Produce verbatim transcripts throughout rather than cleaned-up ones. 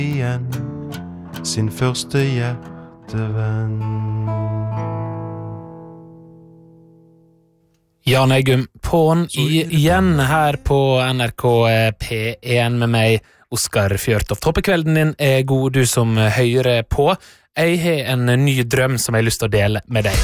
igjen sin første hjertevenn. Jan Eggum På'n igjen her på N R K P én med meg, Oskar Fjørtoft. Håper kvelden din er god, du som hører på. Jeg har en ny drøm som jeg har lyst til å dele med deg.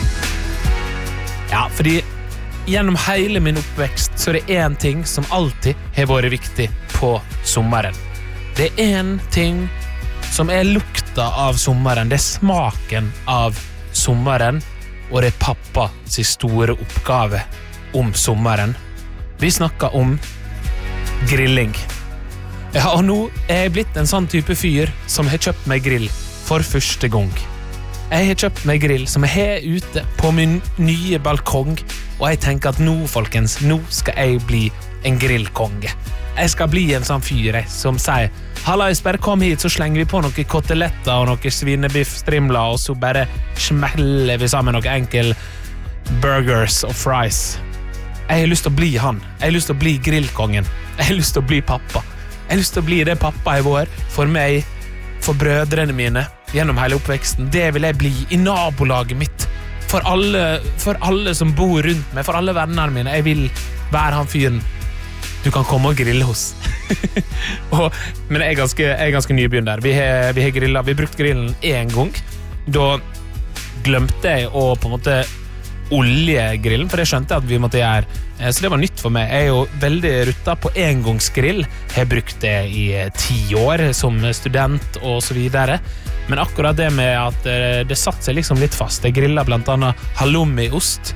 Ja, fordi gjennom hele min oppvekst så er det en ting som alltid har vært viktig på sommeren. Det er en ting som er lukta av sommeren, det er smaken av sommeren, og det er pappa sin store oppgave om sommeren. Vi snakker om grilling. Ja, og nå er jeg blitt en sånn type fyr som har kjøpt meg grill for første gang. Jeg har kjøpt meg grill som jeg har ute på min nye balkong, og jeg tenker at nå, folkens, nå skal jeg bli en grillkonge. Jeg skal bli en sånn fyr jeg, som sier, «Hallais, bare kom hit, så slenger vi på noen koteletter og noen svinebiffstrimler, og så bare smeller vi sammen noen enkel burgers og fries.» Jeg har lyst til å bli han. Jeg har lyst til å bli grillkongen. Jeg har lyst til å bli pappa. Jeg har lyst til å bli det pappa jeg var for meg, for brødrene mine, gjennom hele oppveksten. Det vil jeg bli i nabolaget mitt. For alle, for alle som bor rundt meg, for alle vennene mine. Jeg vil være han fyren du kan komme og grille hos. og, men jeg er ganske, jeg er ganske nybegynner. Vi har, vi har grillet, vi har brukt grillen en gang. Da glemte jeg å på en måte oljegrillen, for det skjønte jeg at vi måtte gjøre. Så det var nytt for meg. Jeg er jo veldig rutta på engangsgrill. Jeg har brukt det i ti år som student og så videre. Men akkurat det med at det satt seg liksom litt fast. Jeg grillet blant annet halloumi-ost,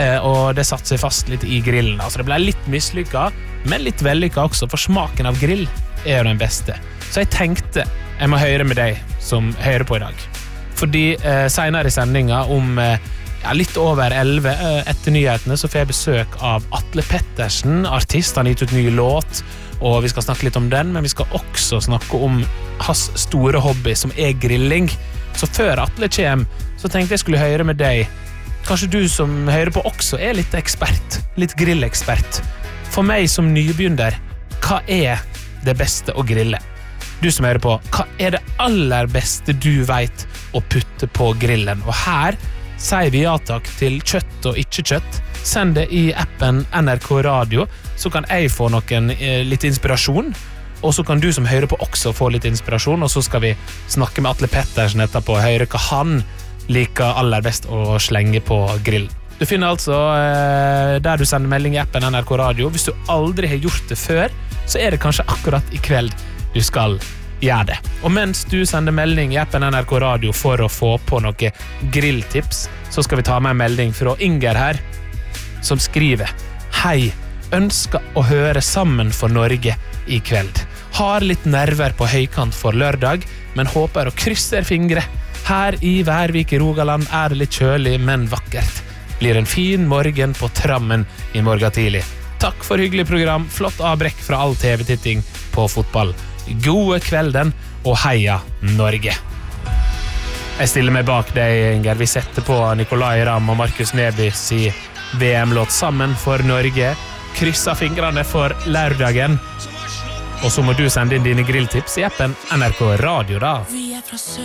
og det satt seg fast litt i grillen. Altså det ble litt mislykket, men litt vellykket også, for smaken av grill er jo den beste. Så jeg tenkte, jeg må høre med deg som hører på i dag. Fordi eh, senere i sendingen om eh, ja, litt over elleve eh, etter nyhetene så får jeg besøk av Atle Pettersen, artist. Han har gitt ut ny låt, og vi skal snakke litt om den, men vi skal også snakke om hans store hobby, som er grilling. Så før Atle kommer, så tenkte jeg skulle høre med deg. Kanskje du som hører på også er litt ekspert, litt grillekspert. For meg som nybegynner, hva er det beste å grille? Du som hører på, hva er det aller beste du vet å putte på grillen? Og her sier vi ja takk til kjøtt og ikke kjøtt. Send det i appen N R K Radio, så kan jeg få noen eh, litt inspirasjon, og så kan du som hører på også få litt inspirasjon, og så skal vi snakke med Atle Pettersen etterpå og høre hva han liker aller best å slenge på grill. Du finner altså eh, der du sender melding i appen N R K Radio. Hvis du aldri har gjort det før, så er det kanskje akkurat i kveld du skal gjøre det. Og mens du sender melding i appen N R K Radio for å få på noen grilltips, så skal vi ta med en melding fra Inger her, som skriver: Hei, ønsker å høre Sammen for Norge i kveld. Har litt nerver på høykant for lørdag, men håper å krysse fingre. Her i Værvik i Rogaland er det litt kjølig, men vakkert. Blir en fin morgen på trammen i morgen tidlig. Takk for hyggelig program, flott avbrekk fra all T V-titting på fotball. Gode kvelden, og heia Norge. Jeg stiller meg bak deg, Inger. Vi setter på Nicolai Ramm og Markus Nebys i V M-låt Sammen for Norge. Krysser fingrene for lørdagen. Og så må du sende inn dine grilltips i appen N R K Radio da.